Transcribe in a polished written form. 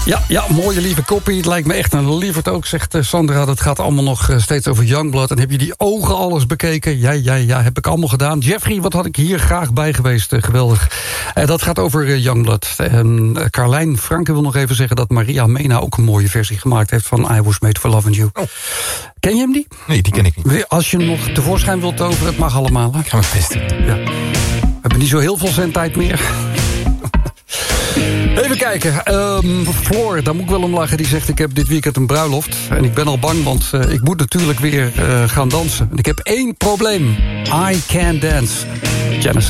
Ja, mooie lieve koppie. Het lijkt me echt een lieverd ook, zegt Sandra. Dat gaat allemaal nog steeds over Youngblood. En heb je die ogen alles bekeken? Ja, heb ik allemaal gedaan. Jeffrey, wat had ik hier graag bij geweest? Geweldig. Dat gaat over Youngblood. Carlijn Franke wil nog even zeggen dat Maria Mena ook een mooie versie gemaakt heeft van I Was Made for Loving You. Oh. Ken je hem die? Nee, die ken ik niet. Als je hem nog tevoorschijn wilt toveren, het mag allemaal. Hè? Ik ga mijn best doen. Ja. We hebben niet zo heel veel zendtijd meer. Even kijken. Floor, daar moet ik wel om lachen. Die zegt, ik heb dit weekend een bruiloft. En ik ben al bang, want ik moet natuurlijk weer gaan dansen. En ik heb één probleem. I can't dance. Genesis.